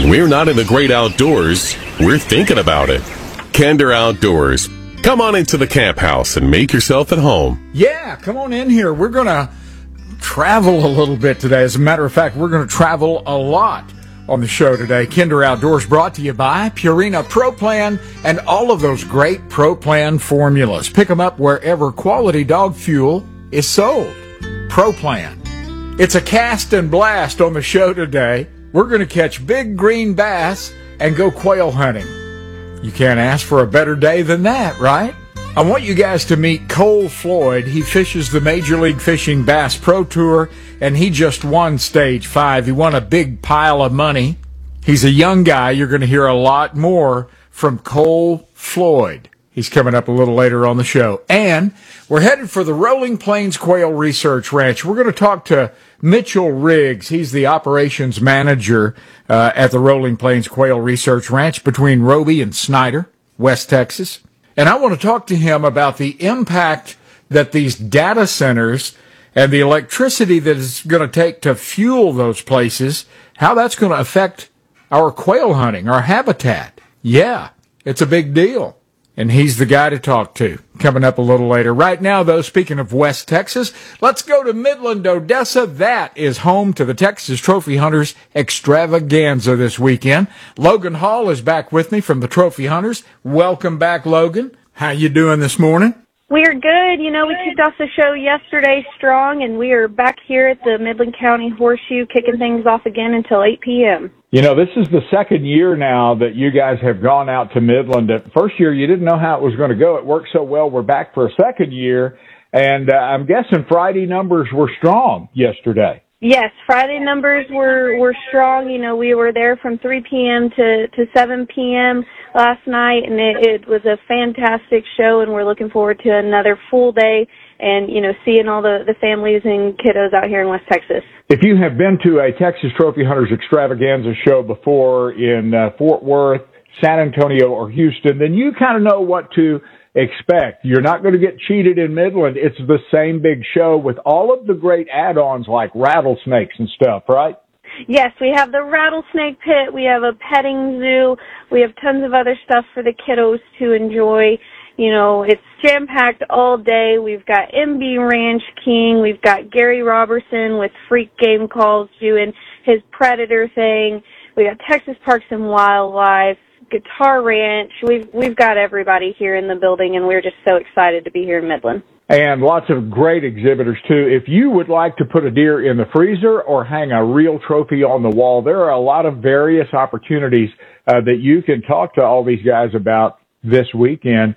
When we're not in the great outdoors, we're thinking about it. Kinder Outdoors. Come on into the camp house and make yourself at home. Yeah, come on in here. We're going to travel a little bit today. As a matter of fact, we're going to travel a lot on the show today. Kinder Outdoors brought to you by Purina Pro Plan and all of those great Pro Plan formulas. Pick them up wherever quality dog fuel is sold. Pro Plan. It's a cast and blast on the show today. We're going to catch big green bass and go quail hunting. You can't ask for a better day than that, right? I want you guys to meet Cole Floyd. He fishes the Major League Fishing Bass Pro Tour, and he just won Stage 5. He won a big pile of money. He's a young guy. You're going to hear a lot more from Cole Floyd. He's coming up a little later on the show. And we're headed for the Rolling Plains Quail Research Ranch. We're going to talk to Mitchell Riggs. He's the operations manager at the Rolling Plains Quail Research Ranch between Roby and Snyder, West Texas. And I want to talk to him about the impact that these data centers and the electricity that is going to take to fuel those places, how that's going to affect our quail hunting, our habitat. Yeah, it's a big deal. And he's the guy to talk to. Coming up a little later. Right now, though, speaking of West Texas, let's go to Midland, Odessa. That is home to the Texas Trophy Hunters extravaganza this weekend. Logan Hall is back with me from the Trophy Hunters. Welcome back, Logan. How you doing this morning? We're good. You know, we kicked off the show yesterday strong, and we are back here at the Midland County Horseshoe kicking things off again until 8 p.m. You know, this is the second year now that you guys have gone out to Midland. The first year, you didn't know how it was going to go. It worked so well. We're back for a second year, and I'm guessing Friday numbers were strong yesterday. Yes, Friday numbers were strong. You know, we were there from 3 p.m. to 7 p.m. last night, and it was a fantastic show, and we're looking forward to another full day and, you know, seeing all the families and kiddos out here in West Texas. If you have been to a Texas Trophy Hunters extravaganza show before in Fort Worth, San Antonio, or Houston, then you kind of know what to expect. You're not going to get cheated in Midland. It's the same big show with all of the great add-ons like rattlesnakes and stuff, right? Yes, we have the rattlesnake pit, we have a petting zoo, we have tons of other stuff for the kiddos to enjoy. You know, it's jam-packed all day. We've got MB Ranch King, we've got Gary Robertson with Freak Game Calls doing his Predator thing, we got Texas Parks and Wildlife, Guitar Ranch. We've got everybody here in the building, and we're just so excited to be here in Midland. And lots of great exhibitors, too. If you would like to put a deer in the freezer or hang a real trophy on the wall, there are a lot of various opportunities that you can talk to all these guys about this weekend.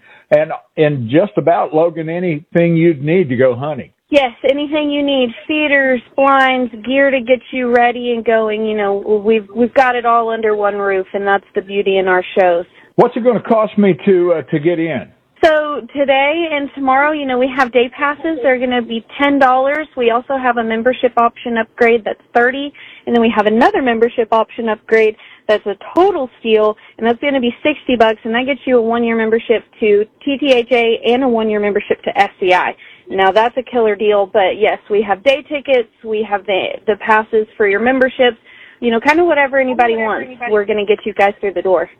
And just about, Logan, anything you'd need to go hunting. Yes, anything you need, feeders, blinds, gear to get you ready and going. You know, we've got it all under one roof, and that's the beauty in our shows. What's it going to cost me to get in? So today and tomorrow, you know, we have day passes. They're going to be $10. We also have a membership option upgrade that's $30, and then we have another membership option upgrade that's a total steal, and that's going to be $60, and that gets you a 1-year membership to TTHA and a 1-year membership to SCI. Now, that's a killer deal, but yes, we have day tickets, we have the passes for your memberships, you know, kind of whatever anybody wants. We're going to get you guys through the door.